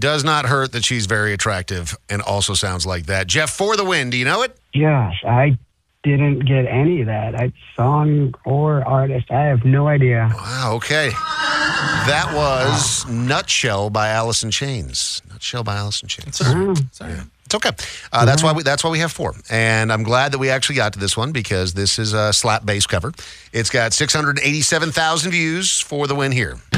does not hurt that she's very attractive and also sounds like that. Jeff, For the Win, do you know it? Gosh, I didn't get any of that. Song or artist, I have no idea. Wow, okay. That was Nutshell by Alice in Chains. Nutshell by Alice in Chains. Sorry. It's okay. That's why we have 4. And I'm glad that we actually got to this one because this is a slap bass cover. It's got 687,000 views. For the Win here.